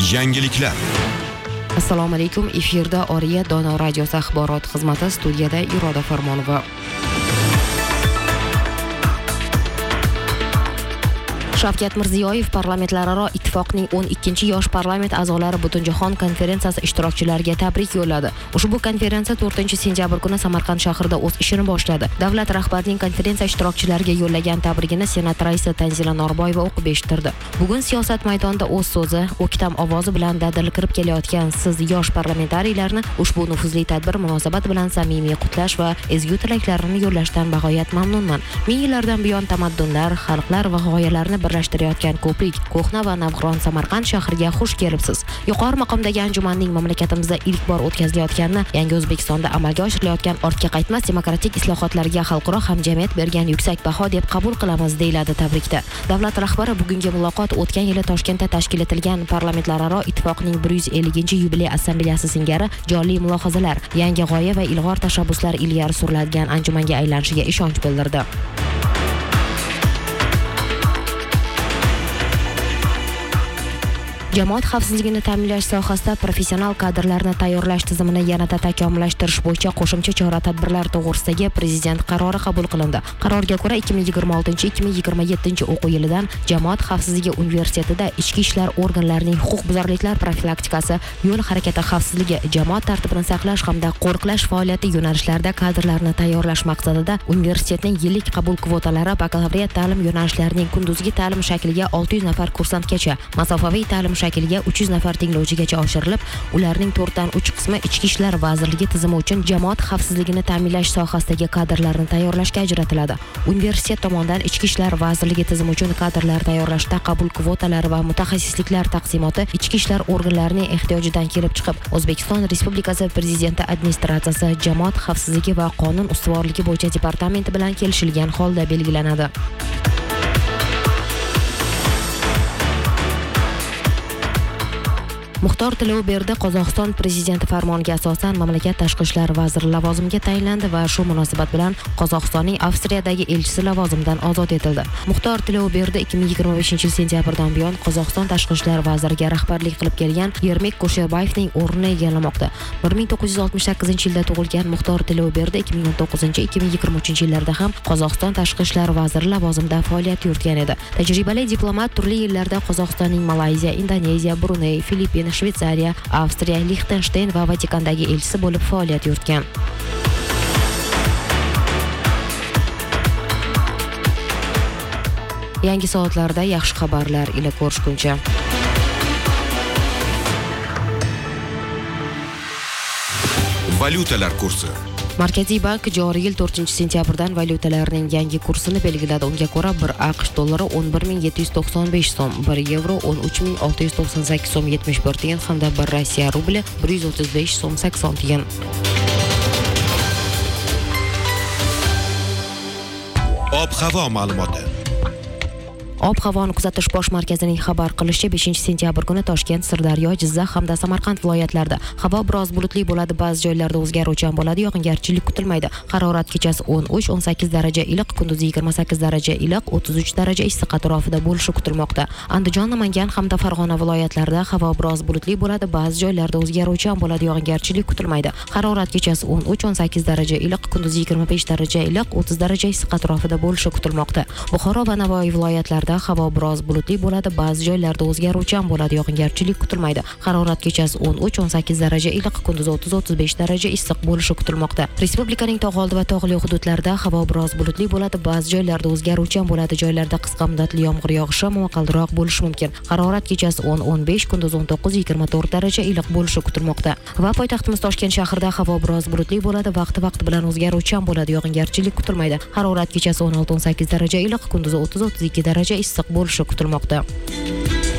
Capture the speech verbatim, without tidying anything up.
Yangiliklar. Assalomu alaykum. Efirda Oriya Dono radiosi axborot xizmati, studiyada Iroda Farmonova. Shavkat Mirziyoyev parlamentlararo ittifoqning o'n ikkinchi yosh parlament a'zolari Butunjahon konferensiyasi ishtirokchilariga tabrik yo'lladi. Ushbu konferensiya to'rtinchi sentyabr kuni Samarqand shahrida o'z ishini boshladi. Davlat rahbarining konferensiya ishtirokchilariga yo'llagan tabrigini Senat raisi Tanzila Norboyeva o'qib eshittirdi. Bugun siyosat maydonida o'z so'zi, o'ktam ovozi bilan dadil kirib kelayotgan siz yosh parlamentariylarni ushbu nufuzli tadbir munosabat bilan samimiy qutlash va ezgu tilaklarini yo'llashdan bag'oyat mamnunman. Ming yillardan buyon tamaddunlar, xalqlar va g'oyalarni birlashtirayotgan ko'prik, ko'hna va navqiron Samarqand shahriga xush kelibsiz. Yuqori maqomdagi anjumanning mamlakatimizda ilk bor o'tkazilayotganini, yangi O'zbekistonda amalga oshirilayotgan ortga qaytmas demokratik islohotlarga xalqaro hamjamiyat bergan yuksak baho deb qabul qilamiz, deyiladi tabrikda. Davlat rahbari bugungi muloqot o'tgan yili Toshkentda tashkil etilgan parlamentlararo ittifoqning bir yuz ellinchi yubiley assambleyasi singari jonli mulohazalar, yangi g'oya va ilg'or tashabbuslar ilgari suriladigan anjumanga aylanishiga ishonch bildirdi. Jamoat xavfsizligini ta'minlash sohasida professional kadrlarni tayyorlash tizimini yanada takomillashtirish bo'yicha qo'shimcha chora-tadbirlar to'g'risidagi prezident qarori qabul qilindi. Qarorga ko'ra ikki ming yigirma oltinchi ikki ming yigirma yettinchi o'quv yilidan Jamoat xavfsizligi universitetida ichki ishlar organlarining huquqbuzarliklar profilaktikasi, yo'l harakati xavfsizligi, jamoat tartibini saqlash hamda qo'riqlash faoliyati yo'nalishlarida kadrlarni tayyorlash maqsadida universitetning yillik qabul kvotalari bakalavriat ta'lim yo'nalishlarining kunduzgi ta'lim shakliga olti yuz nafar kursantgacha, masofaviy ta'lim shakliga uch yuz nafar tinglovchigacha oshirilib, ularning to'rtdan uch qismi Ichki ishlar vazirligi tizimi uchun jamoat xavfsizligini ta'minlash sohasidagi kadrlarni tayyorlashga ajratiladi. Universitet tomonidan Ichki ishlar vazirligi tizimi uchun kadrlar tayyorlashda qabul kvotalari va mutaxassisliklar taqsimoti ichki ishlar organlarining ehtiyojidan kelib chiqib, O'zbekiston Respublikasi Prezidenti administratsiyasi jamoat xavfsizligi va qonun ustuvorligi bo'yicha departamenti bilan kelishilgan holda belgilanadi. Muxtor Tilovberdi Qozog'iston prezidenti farmoniga asosan mamlakat tashqi ishlar vaziri lavozimiga tayinlandi va shu munosabat bilan Qozog'istonning Avstriyadagi elchisi lavozimidan ozod etildi. Muxtor Tilovberdi ikki ming yigirma beshinchi yil sentyabrdan buyon Qozog'iston tashqi ishlar vaziriga rahbarlik qilib kelgan Yermek Kusherbayevning o'rnini egallamoqda. bir ming to'qqiz yuz oltmish sakkizinchi yilda tug'ilgan Muxtor Tilovberdi ikki ming o'n to'qqizinchi ikki ming yigirma uchinchi yillarda ham Qozog'iston tashqi ishlar vaziri lavozimida faoliyat yuritgan edi. Tajribali diplomat turli yillarda Qozog'istonning Malayziya, Indoneziya, Bruney, Filippin, Shveysariya, Avstriya, Lixtensteyn va Vatikandagi elchisi bo'lib faoliyat yuritgan. Yangi soatlarda yaxshi xabarlar ila ko'rishguncha. Valyutalar kursi. Markaziy bank joriy yil to'rtinchi sentyabrdan valyutalarning yangi kursini belgiladi. Unga ko'ra bir AQSh dollari o'n bir ming yetti yuz to'qson besh so'm, bir yevro o'n uch ming olti yuz to'qson sakkiz so'm yetmish bir tiyin hamda bir Rossiya rubli bir yuz o'ttiz besh so'm sakson tiyin. Ob-havo ma'lumoti. Ob-havoni kuzatish bosh markazining xabar qilishicha beshinchi sentyabr kuni Toshkent, Sirdaryo, Jizzax hamda Samarqand viloyatlarida havo biroz bulutli bo'ladi, ba'zi joylarda o'zgaruvchan bo'ladi, yog'ingarchilik kutilmaydi. Harorat kechasi o'n uch o'n sakkiz daraja iliq, kunduzi yigirma sakkiz daraja iliq, o'ttiz uch daraja issiq atrofida bo'lishi kutilmoqda. Andijon, Namangan hamda Farg'ona viloyatlarida havo biroz bulutli bo'ladi, ba'zi joylarda o'zgaruvchan bo'ladi, yog'ingarchilik kutilmaydi. Harorat kechasi o'n uch o'n sakkiz daraja iliq, kunduzi yigirma besh daraja iliq, o'ttiz daraja issiq atrofida bo'lishi kutilmoqda. Buxoro va Navoiy viloyatlarida havo biroz bulutli bo'ladi, ba'zi joylarda o'zgaruvchan bo'ladi, yog'ingarchilik kutilmaydi. Harorat kechasi o'n uch o'n sakkiz daraja iliq, kunduzi o'ttiz o'ttiz besh daraja issiq bo'lishi kutilmoqda. Respublikaning tog' oldi va tog'li hududlarida havo biroz bulutli bo'ladi, ba'zi joylarda o'zgaruvchan bo'ladi, joylarda qisqa muddatli yomg'ir yog'ishi, momaqaldiroq bo'lishi mumkin. Harorat kechasi o'n o'n besh, kunduzi o'n to'qqiz yigirma to'rt daraja iliq bo'lishi kutilmoqda. Va poytaxtimiz Toshkent shahrida havo biroz bulutli bo'ladi, vaqti-vaqti bilan o'zgaruvchan bo'ladi, yog'ingarchilik kutilmaydi. Harorat kechasi o'n olti o'n sakkiz daraja iliq, kunduzi o'ttiz o'ttiz ikki daraja issiq bo'lishi kutilmoqda.